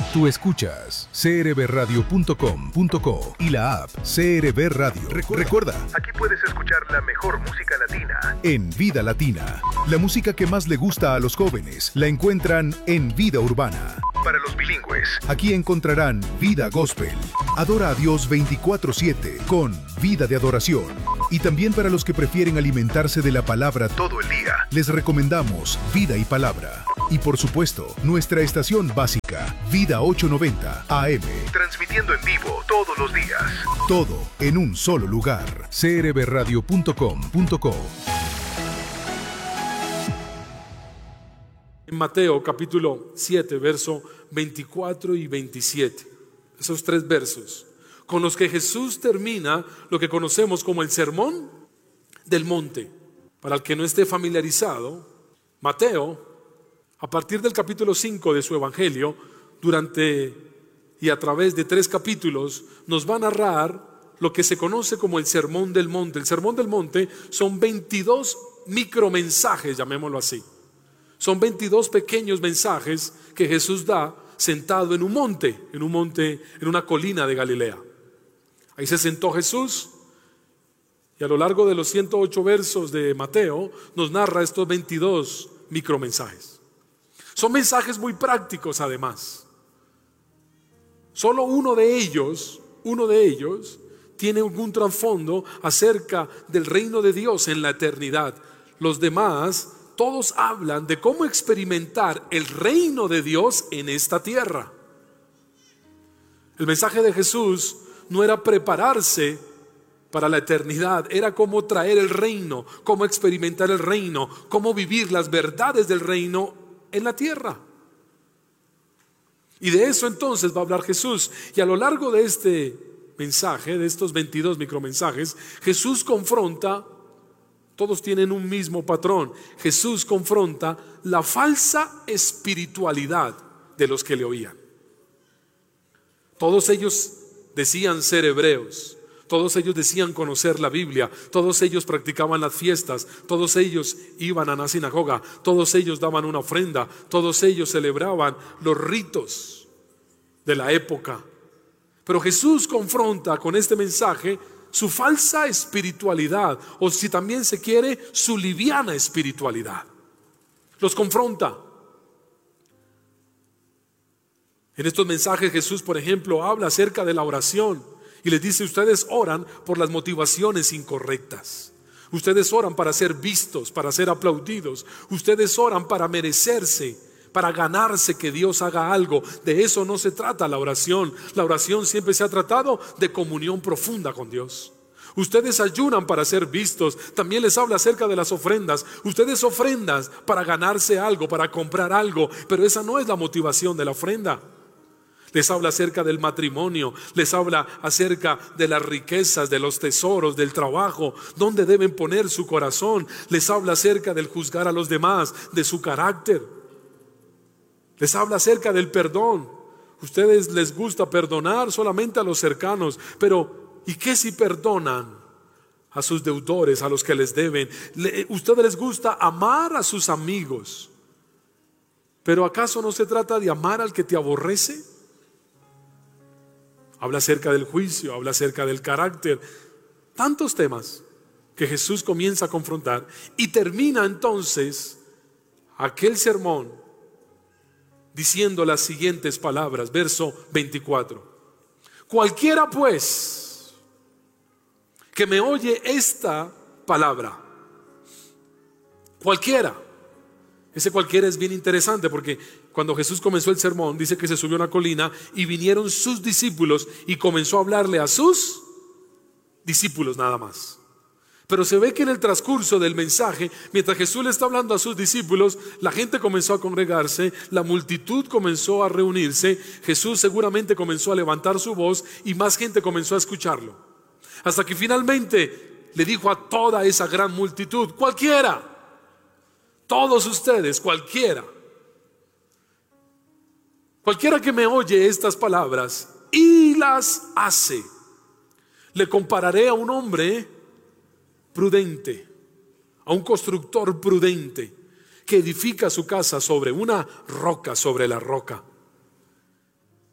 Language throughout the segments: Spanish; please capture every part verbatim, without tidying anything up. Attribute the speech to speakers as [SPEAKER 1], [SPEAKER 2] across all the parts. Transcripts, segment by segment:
[SPEAKER 1] Tú escuchas c r b radio punto com punto co y la app C R B Radio. Recuerda, Recuerda, aquí puedes escuchar la mejor música latina en Vida Latina. La música que más le gusta a los jóvenes la encuentran en Vida Urbana. Para los bilingües, aquí encontrarán Vida Gospel. Adora a Dios veinticuatro siete con Vida de Adoración. Y también para los que prefieren alimentarse de la palabra todo el día, les recomendamos Vida y Palabra. Y por supuesto, nuestra estación básica, Vida ochocientos noventa A M. Transmitiendo en vivo todos los días. Todo en un solo lugar. c r b radio punto com punto co.
[SPEAKER 2] En Mateo capítulo siete, verso veinticuatro y veintisiete. Esos tres versos con los que Jesús termina lo que conocemos como el Sermón del Monte. Para el que no esté familiarizado, Mateo, a partir del capítulo cinco de su Evangelio, durante y a través de tres capítulos, nos va a narrar lo que se conoce como el Sermón del Monte. El Sermón del Monte son veintidós micromensajes, llamémoslo así. Son veintidós pequeños mensajes que Jesús da sentado en un monte, en un monte, en una colina de Galilea. Ahí se sentó Jesús y a lo largo de los ciento ocho versos de Mateo nos narra estos veintidós micromensajes. Son mensajes muy prácticos además. Solo uno de ellos, uno de ellos tiene algún trasfondo acerca del reino de Dios en la eternidad. Los demás, todos hablan de cómo experimentar el reino de Dios en esta tierra. El mensaje de Jesús no era prepararse para la eternidad, era cómo traer el reino, cómo experimentar el reino, cómo vivir las verdades del reino en la tierra. Y de eso entonces va a hablar Jesús. Y a lo largo de este mensaje, de estos veintidós micromensajes, Jesús confronta, todos tienen un mismo patrón, Jesús confronta la falsa espiritualidad de los que le oían. Todos ellos decían ser hebreos, todos ellos decían conocer la Biblia, todos ellos practicaban las fiestas, todos ellos iban a la sinagoga, todos ellos daban una ofrenda, todos ellos celebraban los ritos de la época. Pero Jesús confronta con este mensaje su falsa espiritualidad, o si también se quiere, su liviana espiritualidad. Los confronta. En estos mensajes Jesús, por ejemplo, habla acerca de la oración y les dice: ustedes oran por las motivaciones incorrectas. Ustedes oran para ser vistos, para ser aplaudidos. Ustedes oran para merecerse, para ganarse que Dios haga algo. De eso no se trata la oración. La oración siempre se ha tratado de comunión profunda con Dios. Ustedes ayunan para ser vistos. También les habla acerca de las ofrendas. Ustedes ofrendan para ganarse algo, para comprar algo, pero esa no es la motivación de la ofrenda. Les habla acerca del matrimonio, les habla acerca de las riquezas, de los tesoros, del trabajo, dónde deben poner su corazón. Les habla acerca del juzgar a los demás, de su carácter. Les habla acerca del perdón. Ustedes les gusta perdonar solamente a los cercanos, pero ¿y qué si perdonan a sus deudores, a los que les deben? Le, ustedes les gusta amar a sus amigos, pero ¿acaso no se trata de amar al que te aborrece? Habla acerca del juicio, habla acerca del carácter, tantos temas que Jesús comienza a confrontar y termina entonces aquel sermón diciendo las siguientes palabras, verso veinticuatro. Cualquiera pues que me oye esta palabra, cualquiera. Ese cualquiera es bien interesante porque cuando Jesús comenzó el sermón dice que se subió a una colina y vinieron sus discípulos y comenzó a hablarle a sus discípulos nada más. Pero se ve que en el transcurso del mensaje, mientras Jesús le está hablando a sus discípulos, la gente comenzó a congregarse, la multitud comenzó a reunirse, Jesús seguramente comenzó a levantar su voz y más gente comenzó a escucharlo. Hasta que finalmente le dijo a toda esa gran multitud, cualquiera, todos ustedes, cualquiera, cualquiera que me oye estas palabras y las hace, le compararé a un hombre prudente, a un constructor prudente que edifica su casa sobre una roca, sobre la roca.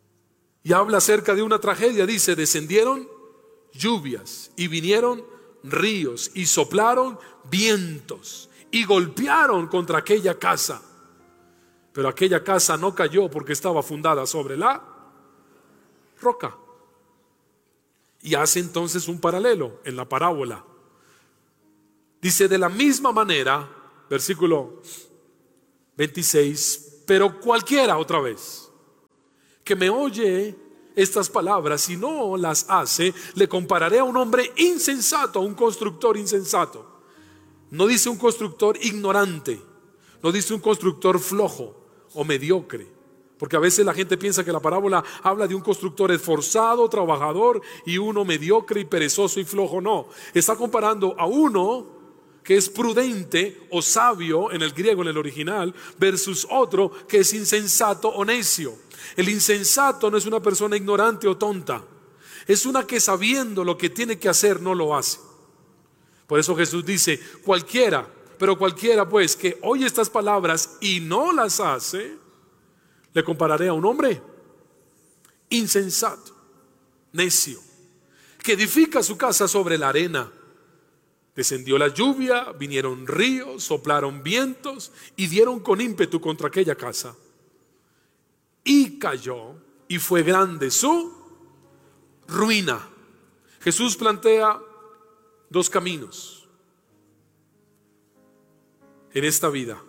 [SPEAKER 2] Y habla acerca de una tragedia. Dice, descendieron lluvias y vinieron ríos y soplaron vientos y golpearon contra aquella casa. Pero aquella casa no cayó porque estaba fundada sobre la roca. Y hace entonces un paralelo en la parábola. Dice, de la misma manera, versículo veintiséis, pero cualquiera, otra vez, que me oye estas palabras y no las hace, le compararé a un hombre insensato, a un constructor insensato. No dice un constructor ignorante, no dice un constructor flojo o mediocre, porque a veces la gente piensa que la parábola habla de un constructor esforzado, trabajador, y uno mediocre y perezoso y flojo. No, está comparando a uno que es prudente o sabio en el griego, en el original, versus otro que es insensato o necio. El insensato no es una persona ignorante o tonta, es una que sabiendo lo que tiene que hacer no lo hace. Por eso Jesús dice, cualquiera, pero cualquiera pues que oye estas palabras y no las hace, le compararé a un hombre insensato, necio, que edifica su casa sobre la arena. Descendió la lluvia, vinieron ríos, soplaron vientos y dieron con ímpetu contra aquella casa. Y cayó, y fue grande su ruina. Jesús plantea dos caminos en esta vida.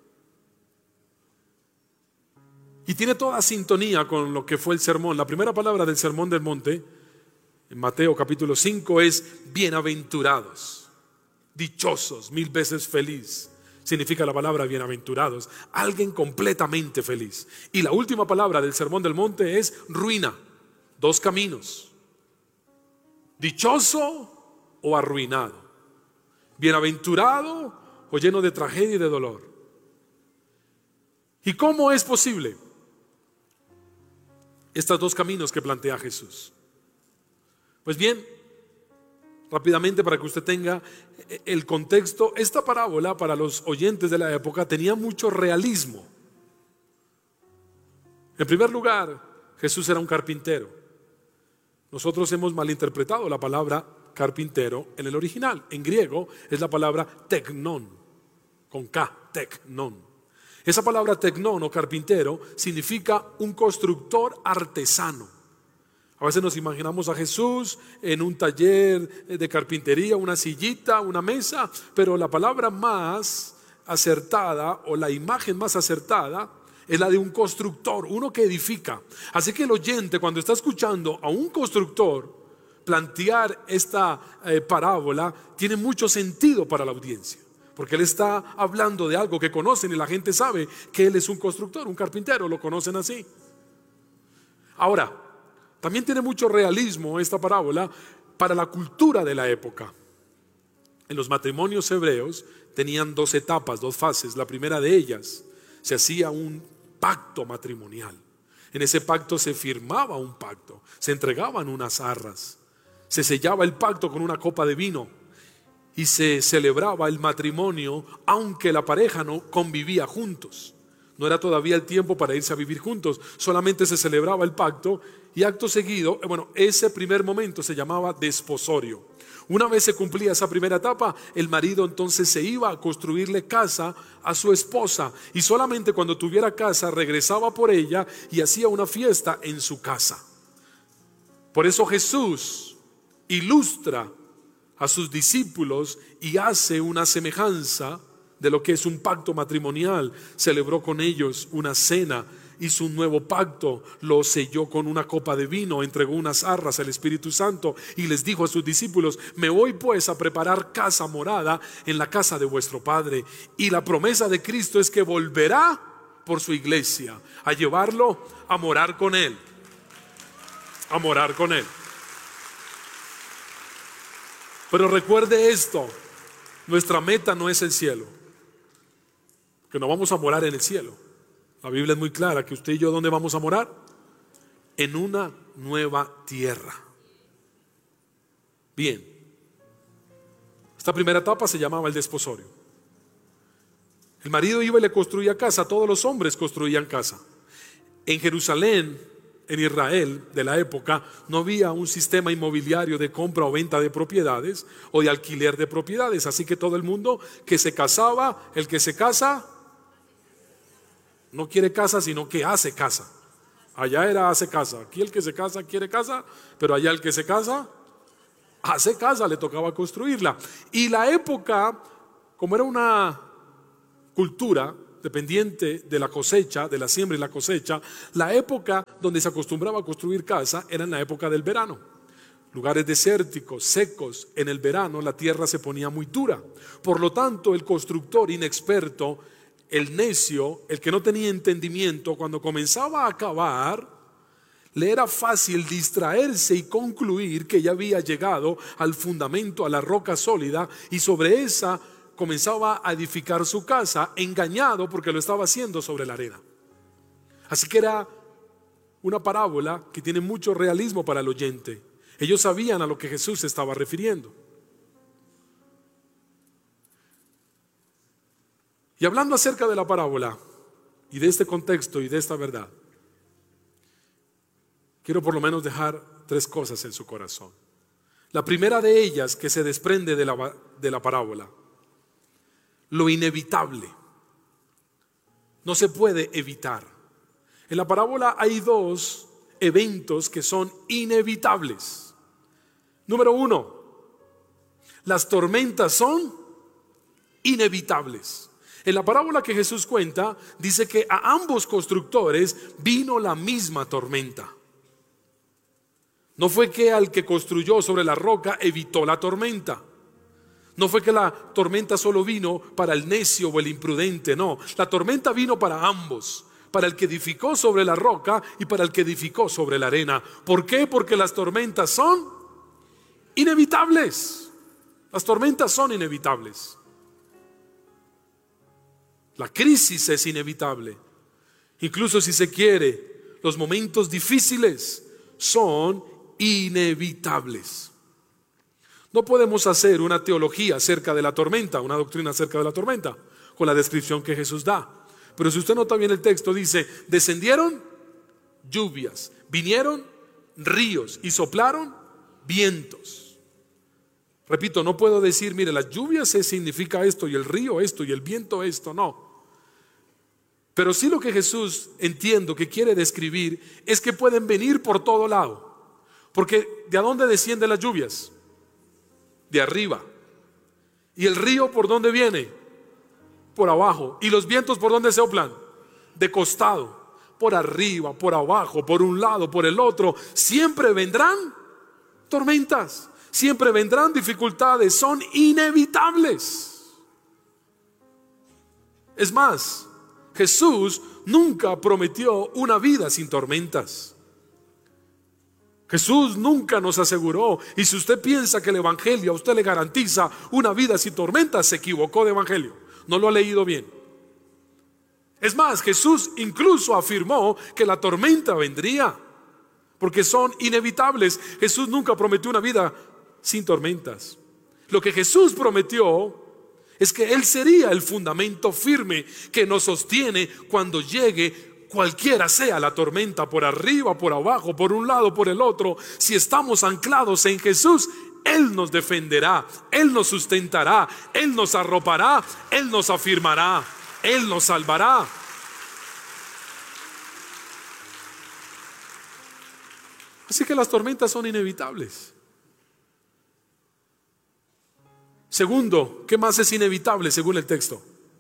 [SPEAKER 2] Y tiene toda sintonía con lo que fue el sermón. La primera palabra del sermón del monte, en Mateo capítulo cinco, es bienaventurados, dichosos, mil veces feliz. Significa la palabra bienaventurados, alguien completamente feliz. Y la última palabra del sermón del monte es ruina. Dos caminos: dichoso o arruinado, bienaventurado o lleno de tragedia y de dolor. ¿Y cómo es posible estos dos caminos que plantea Jesús? Pues bien, rápidamente para que usted tenga el contexto, esta parábola para los oyentes de la época tenía mucho realismo. En primer lugar, Jesús era un carpintero. Nosotros hemos malinterpretado la palabra carpintero en el original. En griego es la palabra teknon, con K, teknon. Esa palabra teknon o carpintero significa un constructor artesano. A veces nos imaginamos a Jesús en un taller de carpintería, una sillita, una mesa, pero la palabra más acertada o la imagen más acertada es la de un constructor, uno que edifica. Así que el oyente, cuando está escuchando a un constructor plantear esta eh, parábola, tiene mucho sentido para la audiencia, porque él está hablando de algo que conocen y la gente sabe que él es un constructor, un carpintero, lo conocen así. Ahora, también tiene mucho realismo esta parábola para la cultura de la época. En los matrimonios hebreos tenían dos etapas, dos fases. La primera de ellas, se hacía un pacto matrimonial. En ese pacto se firmaba un pacto, se entregaban unas arras, se sellaba el pacto con una copa de vino y se celebraba el matrimonio aunque la pareja no convivía juntos. No era todavía el tiempo para irse a vivir juntos, solamente se celebraba el pacto y acto seguido, bueno, ese primer momento se llamaba desposorio. Una vez se cumplía esa primera etapa, el marido entonces se iba a construirle casa a su esposa y solamente cuando tuviera casa regresaba por ella y hacía una fiesta en su casa. Por eso Jesús ilustra a sus discípulos y hace una semejanza de lo que es un pacto matrimonial. Celebró con ellos una cena, hizo un nuevo pacto, lo selló con una copa de vino, entregó unas arras al Espíritu Santo y les dijo a sus discípulos: me voy pues a preparar casa morada en la casa de vuestro Padre. Y la promesa de Cristo es que volverá por su iglesia a llevarlo a morar con Él, a morar con Él. Pero recuerde esto, nuestra meta no es el cielo, que no vamos a morar en el cielo. La Biblia es muy clara que usted y yo, ¿dónde vamos a morar? En una nueva tierra. Bien, esta primera etapa se llamaba el desposorio. El marido iba y le construía casa, todos los hombres construían casa. En Jerusalén en Israel de la época no había un sistema inmobiliario de compra o venta de propiedades o de alquiler de propiedades. Así que todo el mundo que se casaba, el que se casa, no quiere casa, sino que hace casa. Allá era hace casa. Aquí el que se casa quiere casa, pero allá el que se casa hace casa, le tocaba construirla. Y la época, como era una cultura dependiente de la cosecha, de la siembra y la cosecha, la época donde se acostumbraba a construir casa era en la época del verano. Lugares desérticos, secos, en el verano la tierra se ponía muy dura. Por lo tanto, el constructor inexperto, el necio, el que no tenía entendimiento, cuando comenzaba a acabar, le era fácil distraerse y concluir que ya había llegado al fundamento, a la roca sólida, y sobre esa comenzaba a edificar su casa, engañado porque lo estaba haciendo sobre la arena. Así que era una parábola que tiene mucho realismo para el oyente. Ellos sabían a lo que Jesús se estaba refiriendo. Y hablando acerca de la parábola y de este contexto y de esta verdad, quiero por lo menos dejar tres cosas en su corazón. La primera de ellas que se desprende de la, de la parábola: lo inevitable. No se puede evitar. En la parábola hay dos eventos que son inevitables. Número uno, las tormentas son inevitables. En la parábola que Jesús cuenta, dice que a ambos constructores vino la misma tormenta. No fue que al que construyó sobre la roca evitó la tormenta. No fue que la tormenta solo vino para el necio o el imprudente, no. La tormenta vino para ambos, para el que edificó sobre la roca y para el que edificó sobre la arena. ¿Por qué? Porque las tormentas son inevitables. Las tormentas son inevitables. La crisis es inevitable. Incluso si se quiere, los momentos difíciles son inevitables. No podemos hacer una teología acerca de la tormenta, una doctrina acerca de la tormenta, con la descripción que Jesús da. Pero si usted nota bien el texto, dice: descendieron lluvias, vinieron ríos y soplaron vientos. Repito, no puedo decir, mire, las lluvias significa esto y el río esto y el viento esto, no. Pero sí lo que Jesús, entiendo que quiere describir, es que pueden venir por todo lado. Porque ¿de dónde descienden las lluvias? De arriba. ¿Y el río por dónde viene? Por abajo. ¿Y los vientos por dónde soplan? De costado. Por arriba, por abajo, por un lado, por el otro. Siempre vendrán tormentas. Siempre vendrán dificultades. Son inevitables. Es más, Jesús nunca prometió una vida sin tormentas. Jesús nunca nos aseguró, y si usted piensa que el evangelio a usted le garantiza una vida sin tormentas, se equivocó de evangelio, no lo ha leído bien. Es más, Jesús incluso afirmó que la tormenta vendría, porque son inevitables. Jesús nunca prometió una vida sin tormentas. Lo que Jesús prometió es que Él sería el fundamento firme que nos sostiene cuando llegue cualquiera sea la tormenta, por arriba, por abajo, por un lado, por el otro. Si estamos anclados en Jesús, Él nos defenderá, Él nos sustentará, Él nos arropará, Él nos afirmará, Él nos salvará. Así que las tormentas son inevitables. Segundo, ¿qué más es inevitable según el texto?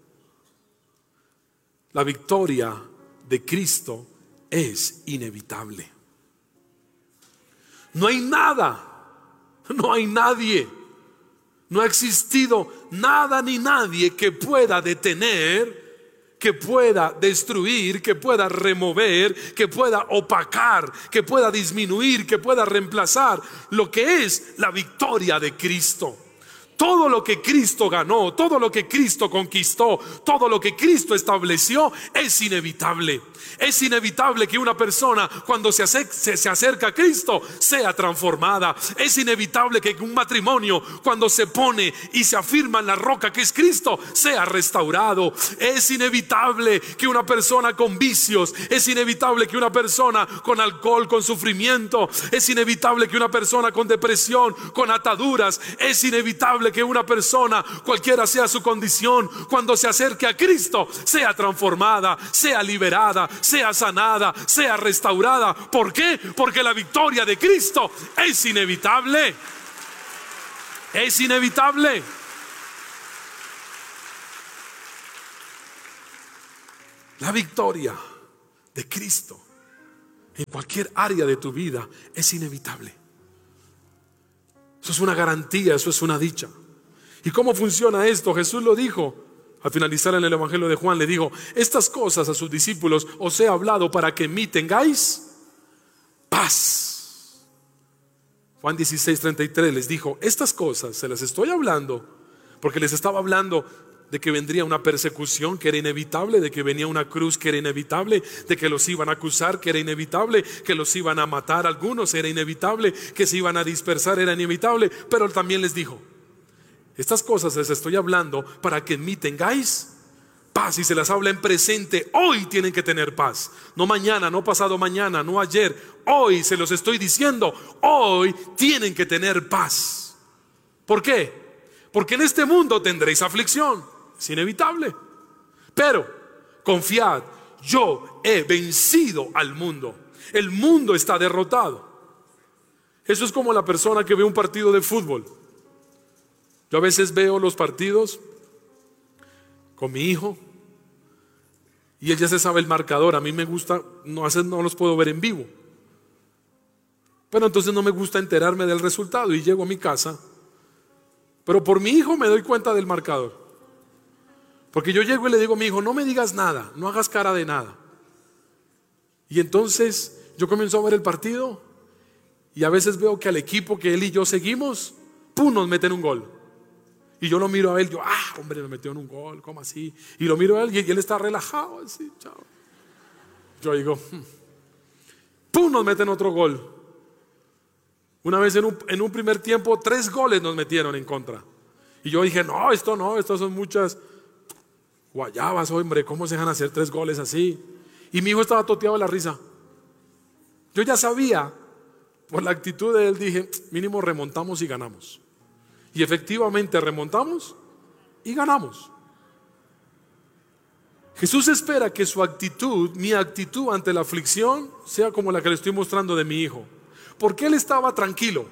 [SPEAKER 2] La victoria de Cristo es inevitable. No hay nada, no hay nadie, no ha existido nada ni nadie que pueda detener, que pueda destruir, que pueda remover, que pueda opacar, que pueda disminuir, que pueda reemplazar lo que es la victoria de Cristo. Todo lo que Cristo ganó, todo lo que Cristo conquistó, todo lo que Cristo estableció es inevitable. Es inevitable que una persona cuando se acerca, se, se acerca a Cristo sea transformada. Es inevitable que un matrimonio cuando se pone y se afirma en la roca que es Cristo sea restaurado. Es inevitable que una persona con vicios, es inevitable que una persona con alcohol, con sufrimiento, es inevitable que una persona con depresión, con ataduras, es inevitable que una persona, cualquiera sea su condición, cuando se acerque a Cristo sea transformada, sea liberada, sea sanada, sea restaurada. ¿Por qué? Porque la victoria de Cristo es inevitable. Es inevitable. La victoria de Cristo en cualquier área de tu vida es inevitable. Eso es una garantía, eso es una dicha. ¿Y cómo funciona esto? Jesús lo dijo. Al finalizar en el Evangelio de Juan le dijo: estas cosas a sus discípulos os he hablado para que en mí tengáis paz. Juan dieciséis, treinta y tres les dijo: estas cosas se las estoy hablando porque les estaba hablando de que vendría una persecución que era inevitable, de que venía una cruz que era inevitable, de que los iban a acusar que era inevitable, que los iban a matar algunos era inevitable, que se iban a dispersar era inevitable. Pero también les dijo: estas cosas les estoy hablando para que en mí tengáis paz. Y se las habla en presente. Hoy tienen que tener paz. No mañana, no pasado mañana, no ayer. Hoy se los estoy diciendo. Hoy tienen que tener paz. ¿Por qué? Porque en este mundo tendréis aflicción. Es inevitable. Pero confiad, yo he vencido al mundo. El mundo está derrotado. Eso es como la persona que ve un partido de fútbol. Yo a veces veo los partidos con mi hijo y él ya se sabe el marcador. A mí me gusta, no, a veces no los puedo ver en vivo, pero entonces no me gusta enterarme del resultado y llego a mi casa, pero por mi hijo me doy cuenta del marcador. Porque yo llego y le digo a mi hijo: no me digas nada, no hagas cara de nada. Y entonces yo comienzo a ver el partido y a veces veo que al equipo que él y yo seguimos, ¡pum!, nos meten un gol. Y yo lo miro a él, yo, ah, hombre, me metió en un gol, ¿cómo así? Y lo miro a él y él está relajado, así, chao. Yo digo, hmm. ¡pum!, nos meten otro gol. Una vez en un, en un primer tiempo, tres goles nos metieron en contra. Y yo dije, no, esto no, estas son muchas guayabas, hombre, ¿cómo se dejan hacer tres goles así? Y mi hijo estaba toteado de la risa. Yo ya sabía, por la actitud de él, dije, mínimo remontamos y ganamos. Y efectivamente remontamos y ganamos. Jesús espera que su actitud, mi actitud ante la aflicción, sea como la que le estoy mostrando de mi hijo. ¿Por qué él estaba tranquilo?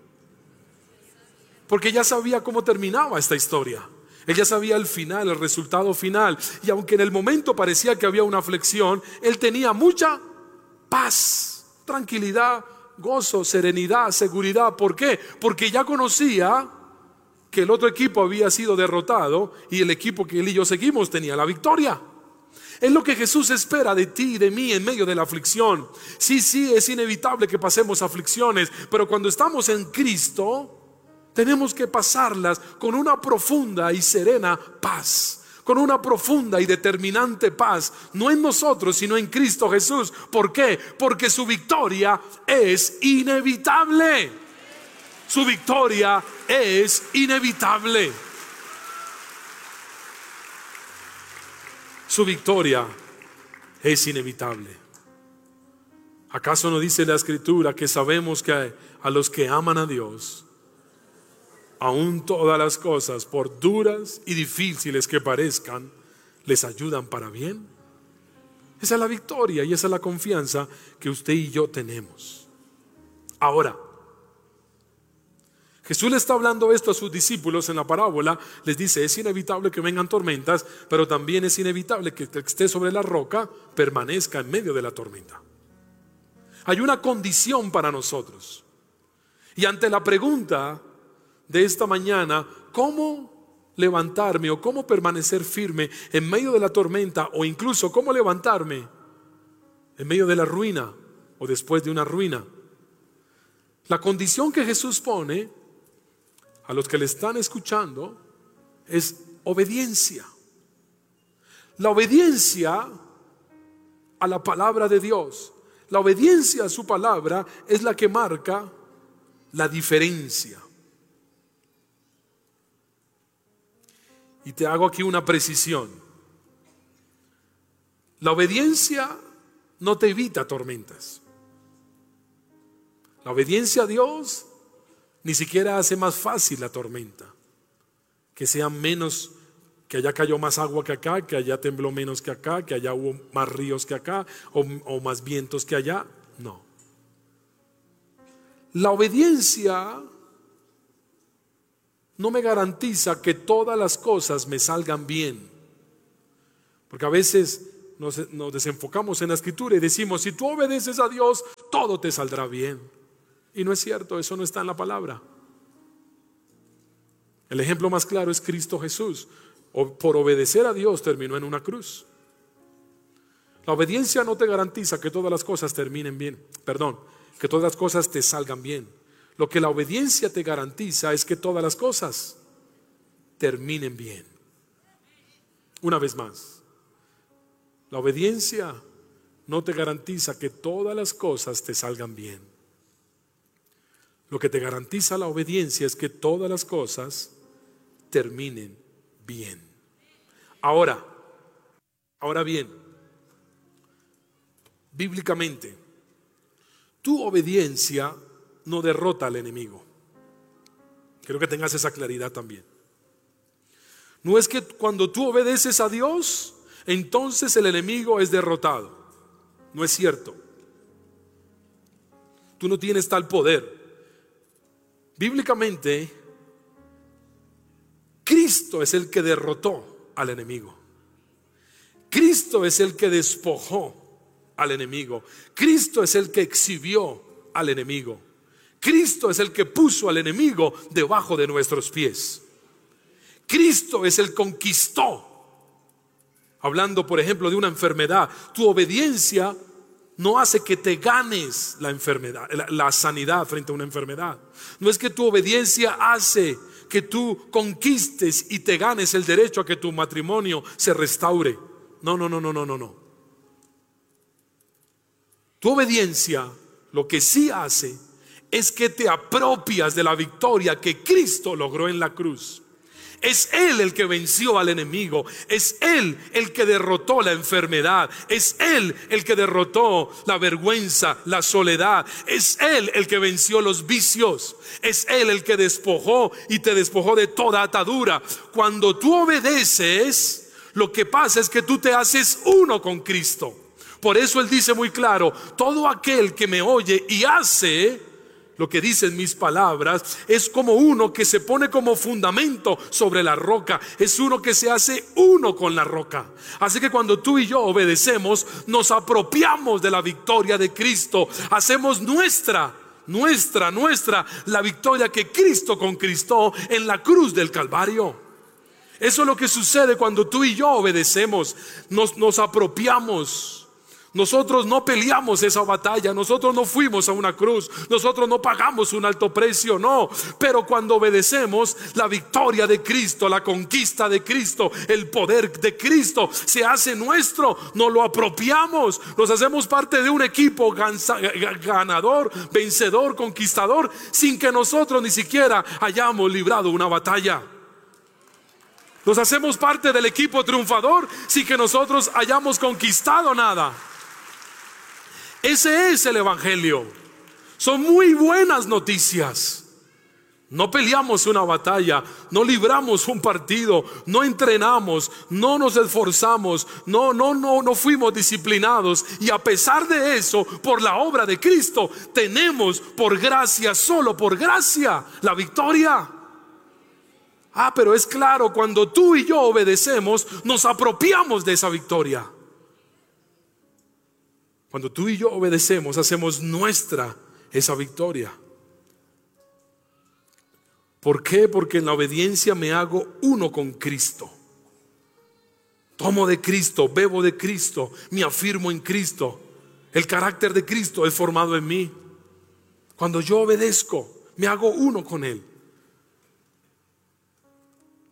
[SPEAKER 2] Porque ya sabía cómo terminaba esta historia. Él ya sabía el final, el resultado final. Y aunque en el momento parecía que había una aflicción, él tenía mucha paz, tranquilidad, gozo, serenidad, seguridad. ¿Por qué? Porque ya conocía que el otro equipo había sido derrotado y el equipo que él y yo seguimos tenía la victoria. Es lo que Jesús espera de ti y de mí en medio de la aflicción. Sí, sí, es inevitable que pasemos aflicciones, pero cuando estamos en Cristo, tenemos que pasarlas con una profunda y serena paz, con una profunda y determinante paz, no en nosotros, sino en Cristo Jesús. ¿Por qué? Porque su victoria es inevitable. Su victoria es inevitable. Su victoria es inevitable. ¿Acaso no dice la Escritura que sabemos que a los que aman a Dios, aún todas las cosas, por duras y difíciles que parezcan, les ayudan para bien? Esa es la victoria y esa es la confianza que usted y yo tenemos. Ahora, Jesús le está hablando esto a sus discípulos en la parábola. Les dice, es inevitable que vengan tormentas, pero también es inevitable que el que esté sobre la roca permanezca en medio de la tormenta. Hay una condición para nosotros. Y ante la pregunta de esta mañana, ¿cómo levantarme o cómo permanecer firme en medio de la tormenta, o incluso cómo levantarme en medio de la ruina o después de una ruina? La condición que Jesús pone a los que le están escuchando es obediencia. La obediencia a la palabra de Dios, la obediencia a su palabra es la que marca la diferencia. Y te hago aquí una precisión. La obediencia no te evita tormentas. La obediencia a Dios ni siquiera hace más fácil la tormenta. Que sea menos, que allá cayó más agua que acá, que allá tembló menos que acá, que allá hubo más ríos que acá, o, o más vientos que allá. No. La obediencia no me garantiza que todas las cosas me salgan bien. Porque a veces nos, nos desenfocamos en la escritura y decimos, si tú obedeces a Dios, todo te saldrá bien. Y no es cierto, eso no está en la palabra. El ejemplo más claro es Cristo Jesús. Por obedecer a Dios terminó en una cruz. La obediencia no te garantiza que todas las cosas terminen bien. Perdón, que todas las cosas te salgan bien. Lo que la obediencia te garantiza es que todas las cosas terminen bien. Una vez más, la obediencia no te garantiza que todas las cosas te salgan bien. Lo que te garantiza la obediencia es que todas las cosas terminen bien. Ahora, ahora bien, bíblicamente, tu obediencia no derrota al enemigo. Quiero que tengas esa claridad también. No es que cuando tú obedeces a Dios, entonces el enemigo es derrotado. No es cierto. Tú no tienes tal poder. Bíblicamente, Cristo es el que derrotó al enemigo. Cristo es el que despojó al enemigo. Cristo es el que exhibió al enemigo. Cristo es el que puso al enemigo debajo de nuestros pies. Cristo es el que conquistó. Hablando, por ejemplo, de una enfermedad, tu obediencia no hace que te ganes la enfermedad, la, la sanidad frente a una enfermedad. No es que tu obediencia hace que tú conquistes y te ganes el derecho a que tu matrimonio se restaure. No, no, no, no, no, no, no. Tu obediencia lo que sí hace es que te apropias de la victoria que Cristo logró en la cruz. Es Él el que venció al enemigo. Es Él el que derrotó la enfermedad. Es Él el que derrotó la vergüenza, la soledad. Es Él el que venció los vicios. Es Él el que despojó y te despojó de toda atadura. Cuando tú obedeces, lo que pasa es que tú te haces uno con Cristo. Por eso Él dice muy claro, todo aquel que me oye y hace lo que dicen mis palabras, es como uno que se pone como fundamento sobre la roca. Es uno que se hace uno con la roca. Así que cuando tú y yo obedecemos, nos apropiamos de la victoria de Cristo. Hacemos nuestra, nuestra, nuestra la victoria que Cristo conquistó en la cruz del Calvario. Eso es lo que sucede cuando tú y yo obedecemos. Nos, nos apropiamos. Nosotros no peleamos esa batalla, nosotros no fuimos a una cruz, nosotros no pagamos un alto precio, no. Pero cuando obedecemos, la victoria de Cristo, la conquista de Cristo, el poder de Cristo se hace nuestro. Nos lo apropiamos, nos hacemos parte de un equipo ganador, vencedor, conquistador, sin que nosotros ni siquiera hayamos librado una batalla. Nos hacemos parte del equipo triunfador sin que nosotros hayamos conquistado nada. Ese es el evangelio. Son muy buenas noticias. No peleamos una batalla, no libramos un partido, no entrenamos, no nos esforzamos, no, no, no, no fuimos disciplinados. Y a pesar de eso, por la obra de Cristo, tenemos por gracia, solo por gracia, la victoria. Ah, pero es claro, cuando tú y yo obedecemos, nos apropiamos de esa victoria. Cuando tú y yo obedecemos, hacemos nuestra esa victoria. ¿Por qué? Porque en la obediencia me hago uno con Cristo. Tomo de Cristo, bebo de Cristo, me afirmo en Cristo. El carácter de Cristo es formado en mí. Cuando yo obedezco, me hago uno con Él.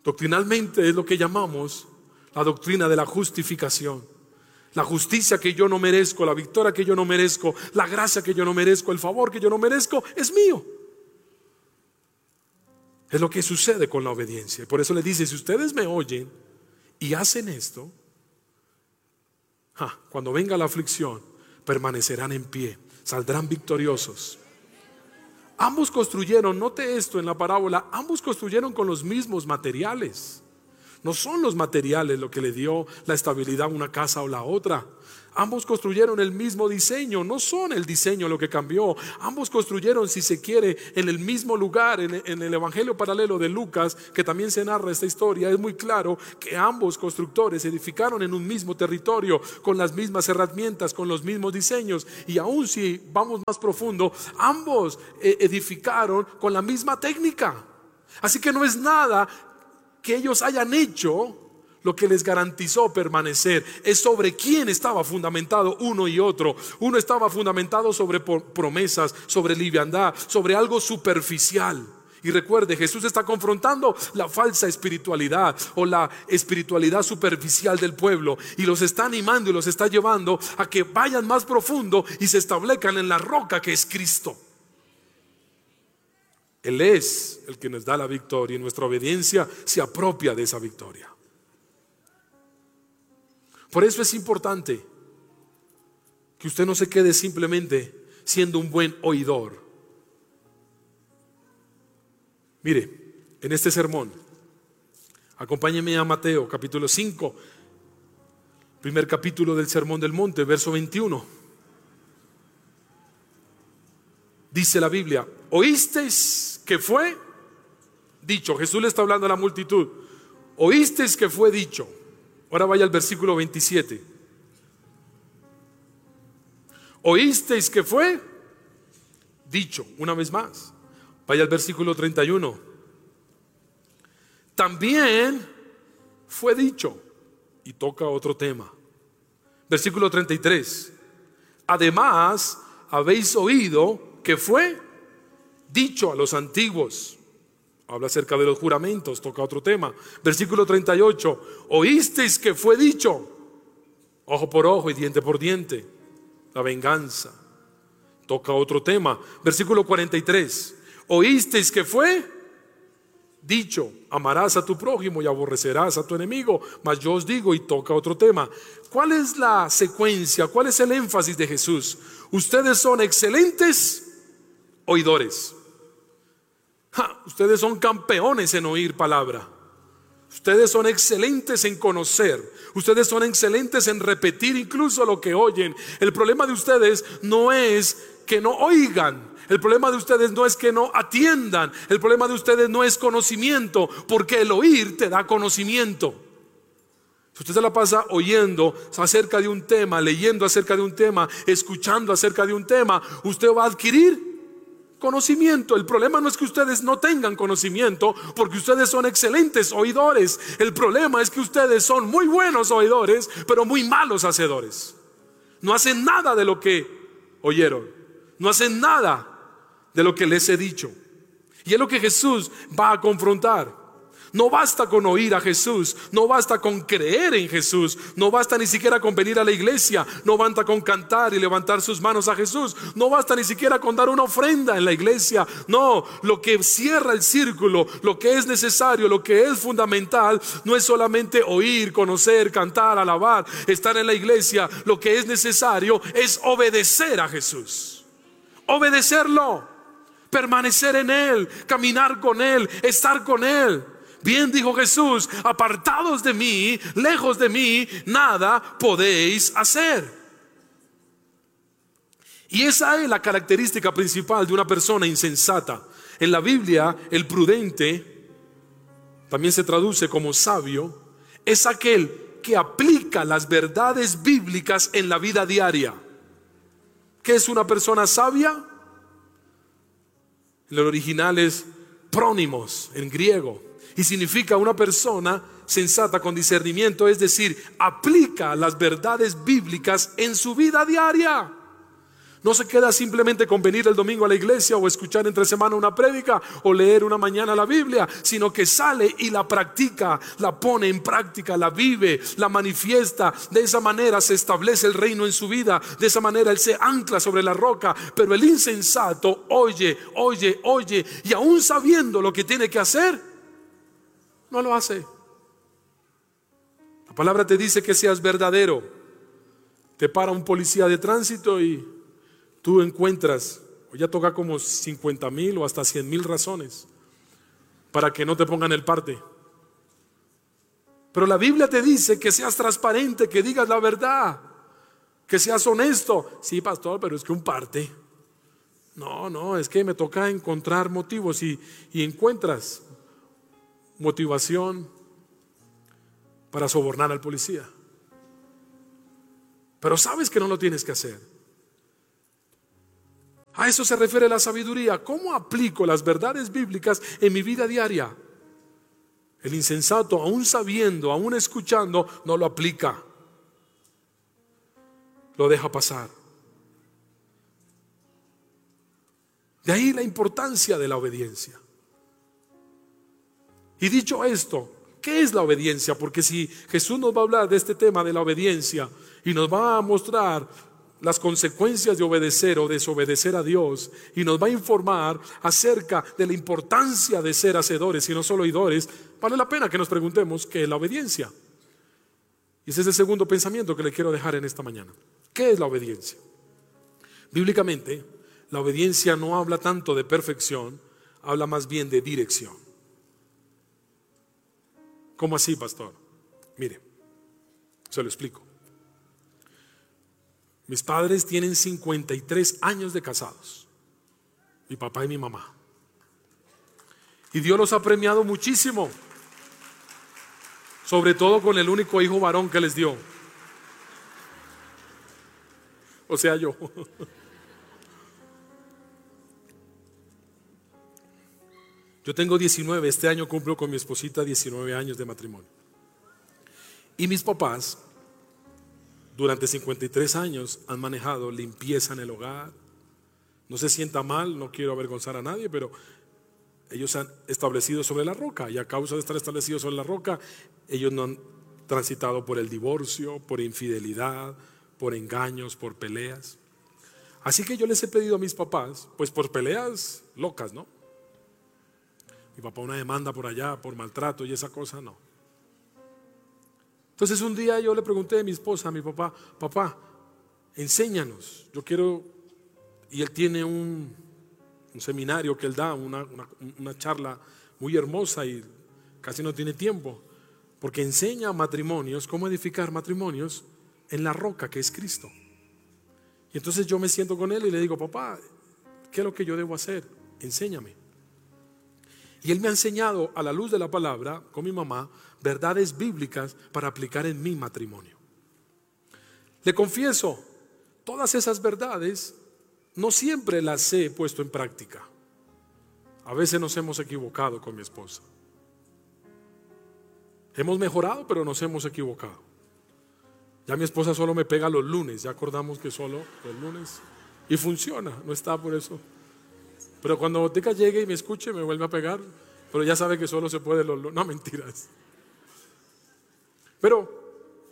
[SPEAKER 2] Doctrinalmente es lo que llamamos la doctrina de la justificación. La justicia que yo no merezco, la victoria que yo no merezco, la gracia que yo no merezco, el favor que yo no merezco, es mío. Es lo que sucede con la obediencia. Por eso le dice, si ustedes me oyen y hacen esto, ja, cuando venga la aflicción, permanecerán en pie, saldrán victoriosos. Ambos construyeron, note esto en la parábola, ambos construyeron con los mismos materiales. No son los materiales lo que le dio la estabilidad a una casa o la otra. Ambos construyeron el mismo diseño, no son el diseño lo que cambió. Ambos construyeron, si se quiere, en el mismo lugar. En, en el evangelio paralelo de Lucas, que también se narra esta historia, es muy claro que ambos constructores edificaron en un mismo territorio, con las mismas herramientas, con los mismos diseños. Y aún si vamos más profundo, ambos edificaron con la misma técnica. Así que no es nada que ellos hayan hecho lo que les garantizó permanecer. Es sobre quién estaba fundamentado uno y otro. Uno estaba fundamentado sobre promesas, sobre liviandad, sobre algo superficial. Y recuerde, Jesús está confrontando la falsa espiritualidad o la espiritualidad superficial del pueblo, y los está animando y los está llevando a que vayan más profundo y se establezcan en la roca que es Cristo. Él es el que nos da la victoria y nuestra obediencia se apropia de esa victoria. Por eso es importante que usted no se quede simplemente siendo un buen oidor. Mire, en este sermón, acompáñeme a Mateo capítulo cinco, primer capítulo del Sermón del Monte, verso veintiuno. Dice la Biblia: oísteis que fue dicho. Jesús le está hablando a la multitud. Oísteis que fue dicho. Ahora vaya al versículo veintisiete. Oísteis que fue dicho. Una vez más. Vaya al versículo treinta y uno. También fue dicho. Y toca otro tema. Versículo treinta y tres. Además, habéis oído que fue dicho a los antiguos. Habla acerca de los juramentos, toca otro tema. Versículo treinta y ocho. Oísteis que fue dicho, ojo por ojo y diente por diente, la venganza. Toca otro tema. Versículo cuarenta y tres. Oísteis que fue dicho, amarás a tu prójimo y aborrecerás a tu enemigo. Mas yo os digo, y toca otro tema. ¿Cuál es la secuencia? ¿Cuál es el énfasis de Jesús? Ustedes son excelentes oidores. Ja, ustedes son campeones en oír palabra. Ustedes son excelentes en conocer. Ustedes son excelentes en repetir incluso lo que oyen. El problema de ustedes no es que no oigan. El problema de ustedes no es que no atiendan. El problema de ustedes no es conocimiento, porque el oír te da conocimiento. Si usted se la pasa oyendo acerca de un tema, leyendo acerca de un tema, escuchando acerca de un tema, usted va a adquirir conocimiento. El problema no es que ustedes no tengan conocimiento, porque ustedes son excelentes oidores. El problema es que ustedes son muy buenos oidores, pero muy malos hacedores. No hacen nada de lo que oyeron. No hacen nada de lo que les he dicho. Y es lo que Jesús va a confrontar. No basta con oír a Jesús, no basta con creer en Jesús, no basta ni siquiera con venir a la iglesia, no basta con cantar y levantar sus manos a Jesús, no basta ni siquiera con dar una ofrenda en la iglesia. No, lo que cierra el círculo, lo que es necesario, lo que es fundamental, no es solamente oír, conocer, cantar, alabar, estar en la iglesia. Lo que es necesario es obedecer a Jesús, obedecerlo, permanecer en Él, caminar con Él, estar con Él. Bien dijo Jesús: apartados de mí, lejos de mí, nada podéis hacer. Y esa es la característica principal de una persona insensata. En la Biblia, el prudente, también se traduce como sabio, es aquel que aplica las verdades bíblicas en la vida diaria. ¿Qué es una persona sabia? En el original es prónimos, en griego. Y significa una persona sensata con discernimiento, es decir, aplica las verdades bíblicas en su vida diaria. No se queda simplemente con venir el domingo a la iglesia o escuchar entre semana una prédica o leer una mañana la Biblia, sino que sale y la practica, la pone en práctica, la vive, la manifiesta. De esa manera se establece el reino en su vida, de esa manera él se ancla sobre la roca. Pero el insensato oye, oye, oye, y aún sabiendo lo que tiene que hacer, no lo hace. La palabra te dice que seas verdadero. Te para un policía de tránsito y tú encuentras, o ya toca como cincuenta mil o hasta cien mil razones para que no te pongan el parte. Pero la Biblia te dice que seas transparente, que digas la verdad, que seas honesto. Sí, pastor, pero es que un parte. No, no, es que me toca encontrar motivos y, y encuentras motivación para sobornar al policía. Pero sabes que no lo tienes que hacer. A eso se refiere la sabiduría. ¿Cómo aplico las verdades bíblicas en mi vida diaria? El insensato, aún sabiendo, aún escuchando, no lo aplica. Lo deja pasar. De ahí la importancia de la obediencia. Y dicho esto, ¿qué es la obediencia? Porque si Jesús nos va a hablar de este tema de la obediencia y nos va a mostrar las consecuencias de obedecer o desobedecer a Dios, y nos va a informar acerca de la importancia de ser hacedores y no solo oidores, vale la pena que nos preguntemos qué es la obediencia. Y ese es el segundo pensamiento que le quiero dejar en esta mañana. ¿Qué es la obediencia? Bíblicamente, la obediencia no habla tanto de perfección, habla más bien de dirección. ¿Cómo así, pastor? Mire, se lo explico. Mis padres tienen cincuenta y tres años de casados, mi papá y mi mamá. Y Dios los ha premiado muchísimo, sobre todo con el único hijo varón que les dio. O sea, yo. Yo tengo diecinueve, este año cumplo con mi esposita diecinueve años de matrimonio. Y mis papás durante cincuenta y tres años han manejado limpieza en el hogar. No se sienta mal, no quiero avergonzar a nadie, pero ellos se han establecido sobre la roca, y a causa de estar establecidos sobre la roca, ellos no han transitado por el divorcio, por infidelidad, por engaños, por peleas. Así que yo les he pedido a mis papás, pues por peleas locas, ¿no? Mi papá una demanda por allá, por maltrato y esa cosa, no. Entonces un día yo le pregunté a mi esposa, a mi papá, papá, enséñanos, yo quiero, y él tiene un, un seminario que él da, una, una, una charla muy hermosa y casi no tiene tiempo, porque enseña matrimonios, cómo edificar matrimonios en la roca que es Cristo. Y entonces yo me siento con él y le digo, papá, ¿qué es lo que yo debo hacer? Enséñame. Y él me ha enseñado a la luz de la palabra, con mi mamá, verdades bíblicas para aplicar en mi matrimonio. Le confieso, todas esas verdades no siempre las he puesto en práctica. A veces nos hemos equivocado con mi esposa. Hemos mejorado, pero nos hemos equivocado. Ya mi esposa solo me pega los lunes, ya acordamos que solo los lunes, y funciona, no está por eso. Pero cuando Boteca llegue y me escuche, me vuelve a pegar, pero ya sabe que solo se puede los lunes. No, mentiras. Pero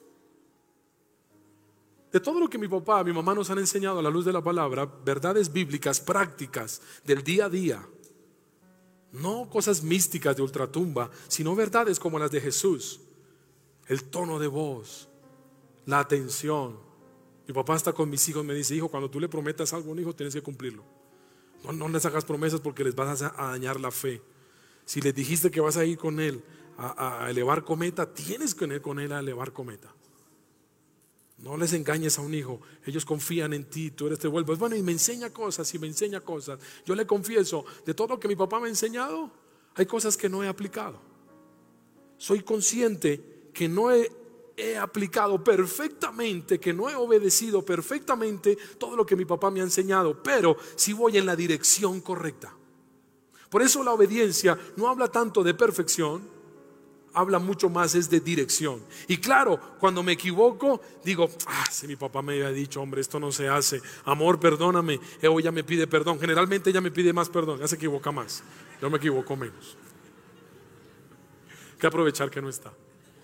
[SPEAKER 2] de todo lo que mi papá, mi mamá nos han enseñado a la luz de la palabra, verdades bíblicas, prácticas del día a día, no cosas místicas de ultratumba, sino verdades como las de Jesús. El tono de voz, la atención. Mi papá está con mis hijos, me dice, hijo, cuando tú le prometas algo a un hijo, tienes que cumplirlo. No, no les hagas promesas porque les vas a, a dañar la fe. Si les dijiste que vas a ir con él a, a elevar cometa, tienes que ir con él a elevar cometa. No les engañes a un hijo, ellos confían en ti, tú eres te vuelves. Bueno, y me enseña cosas y me enseña cosas. Yo le confieso, de todo lo que mi papá me ha enseñado, hay cosas que no he aplicado. Soy consciente que no he, he aplicado perfectamente, que no he obedecido perfectamente todo lo que mi papá me ha enseñado, pero sí voy en la dirección correcta. Por eso la obediencia no habla tanto de perfección, habla mucho más es de dirección. Y claro, cuando me equivoco, digo, ah, si mi papá me había dicho, hombre, esto no se hace, amor, perdóname, ella me pide perdón. Generalmente ella me pide más perdón, ella se equivoca más, yo me equivoco menos. Hay que aprovechar que no está.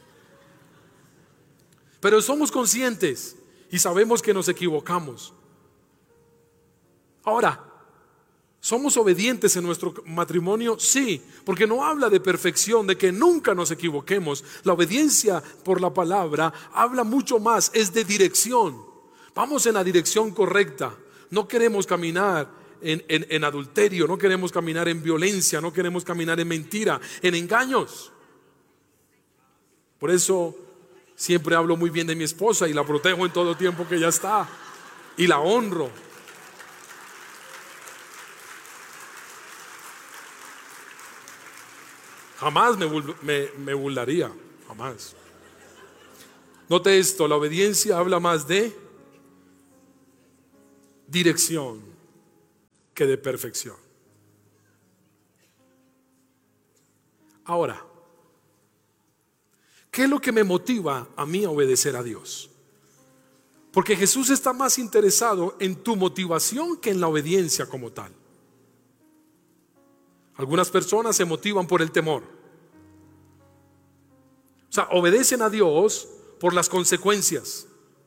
[SPEAKER 2] Pero somos conscientes y sabemos que nos equivocamos. Ahora, ¿somos obedientes en nuestro matrimonio? Sí, porque no habla de perfección, de que nunca nos equivoquemos. La obediencia por la palabra habla mucho más, es de dirección. Vamos en la dirección correcta. No queremos caminar en, en, en adulterio, no queremos caminar en violencia, no queremos caminar en mentira, en engaños. Por eso siempre hablo muy bien de mi esposa y la protejo en todo tiempo que ella está y la honro. Jamás me, me, me burlaría, jamás. Note esto, la obediencia habla más de dirección que de perfección. Ahora, ¿qué es lo que me motiva a mí a obedecer a Dios? Porque Jesús está más interesado en tu motivación que en la obediencia como tal. Algunas personas se motivan por el temor. O sea, obedecen a Dios por las consecuencias.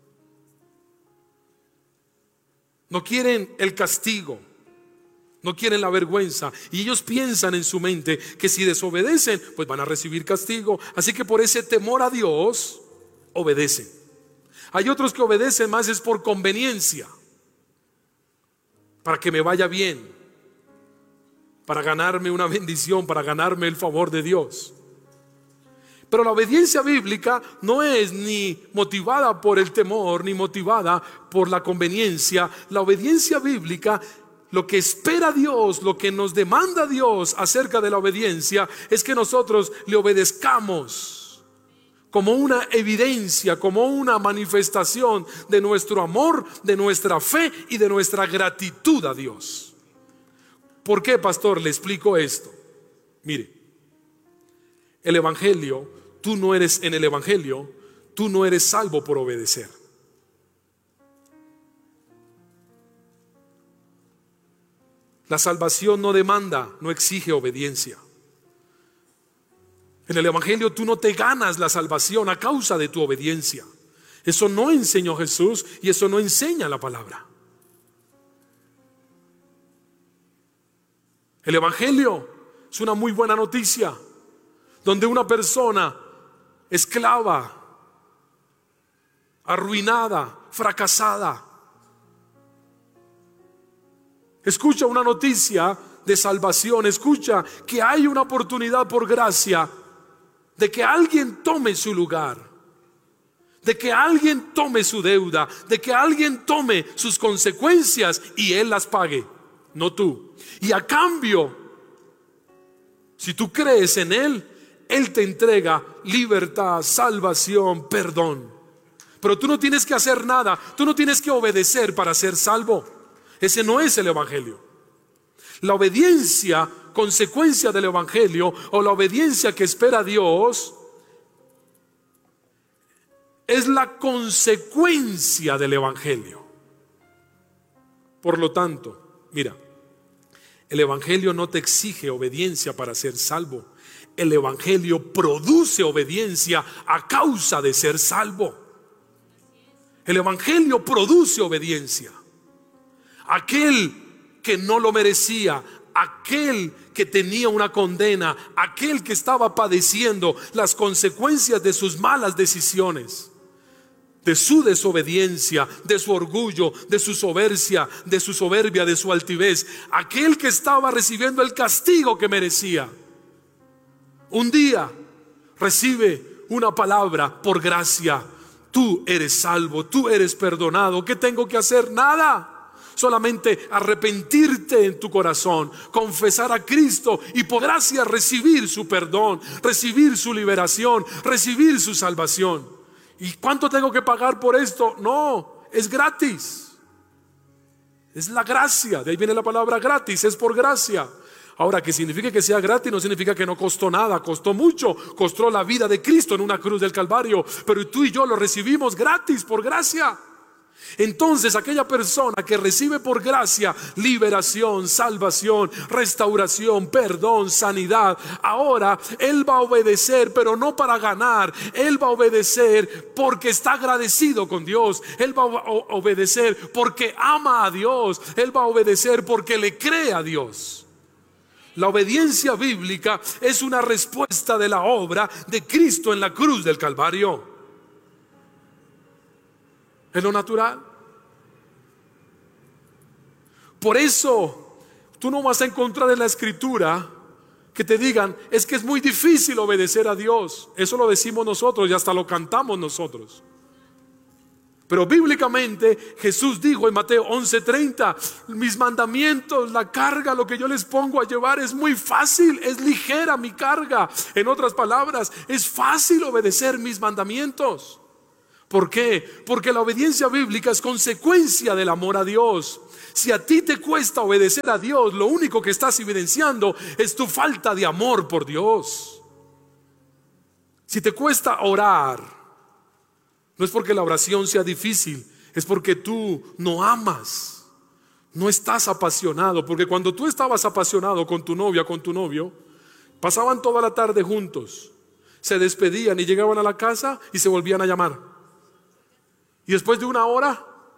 [SPEAKER 2] No quieren el castigo, no quieren la vergüenza. Y ellos piensan en su mente que si desobedecen, pues van a recibir castigo. Así que por ese temor a Dios, obedecen. Hay otros que obedecen más es por conveniencia, para que me vaya bien, para ganarme una bendición, para ganarme el favor de Dios. Pero la obediencia bíblica no es ni motivada por el temor, ni motivada por la conveniencia. La obediencia bíblica, lo que espera Dios, lo que nos demanda Dios acerca de la obediencia, es que nosotros le obedezcamos como una evidencia, como una manifestación de nuestro amor, de nuestra fe y de nuestra gratitud a Dios. ¿Por qué, pastor? Le explico esto. Mire, el evangelio, tú no eres en el evangelio, tú no eres salvo por obedecer. La salvación no demanda, no exige obediencia. En el evangelio tú no te ganas la salvación a causa de tu obediencia. Eso no enseñó Jesús y eso no enseña la palabra. El evangelio es una muy buena noticia, donde una persona esclava, arruinada, fracasada, escucha una noticia de salvación, escucha que hay una oportunidad por gracia de que alguien tome su lugar, de que alguien tome su deuda, de que alguien tome sus consecuencias y él las pague, no tú. Y a cambio, si tú crees en él, él te entrega libertad, salvación, perdón. Pero tú no tienes que hacer nada, tú no tienes que obedecer para ser salvo. Ese no es el evangelio. La obediencia, consecuencia del evangelio, o la obediencia que espera Dios, es la consecuencia del evangelio. Por lo tanto, mira, el evangelio no te exige obediencia para ser salvo. El evangelio produce obediencia a causa de ser salvo. El evangelio produce obediencia. Aquel que no lo merecía, aquel que tenía una condena, aquel que estaba padeciendo las consecuencias de sus malas decisiones, de su desobediencia, de su orgullo, de su soberbia, de su soberbia, de su altivez, aquel que estaba recibiendo el castigo que merecía, un día recibe una palabra por gracia: tú eres salvo, tú eres perdonado. ¿Qué tengo que hacer? Nada, solamente arrepentirte en tu corazón, confesar a Cristo y por gracia recibir su perdón, recibir su liberación, recibir su salvación. ¿Y cuánto tengo que pagar por esto? No, es gratis. Es la gracia, de ahí viene la palabra gratis, es por gracia. Ahora, que significa que sea gratis, no significa que no costó nada, costó mucho, costó la vida de Cristo en una cruz del Calvario, pero tú y yo lo recibimos gratis, por gracia. Entonces aquella persona que recibe por gracia liberación, salvación, restauración, perdón, sanidad, ahora él va a obedecer, pero no para ganar. Él va a obedecer porque está agradecido con Dios. Él va a obedecer porque ama a Dios. Él va a obedecer porque le cree a Dios. La obediencia bíblica es una respuesta de la obra de Cristo en la cruz del Calvario. Es lo natural. Por eso tú no vas a encontrar en la Escritura que te digan, es que es muy difícil obedecer a Dios. Eso lo decimos nosotros y hasta lo cantamos nosotros. Pero bíblicamente Jesús dijo en Mateo once treinta, mis mandamientos, la carga, lo que yo les pongo a llevar es muy fácil, es ligera mi carga. En otras palabras, es fácil obedecer mis mandamientos. ¿Por qué? Porque la obediencia bíblica es consecuencia del amor a Dios. Si a ti te cuesta obedecer a Dios, lo único que estás evidenciando es tu falta de amor por Dios. Si te cuesta orar, no es porque la oración sea difícil, es porque tú no amas, no estás apasionado. Porque cuando tú estabas apasionado con tu novia, con tu novio, pasaban toda la tarde juntos, se despedían y llegaban a la casa y se volvían a llamar. Y después de una hora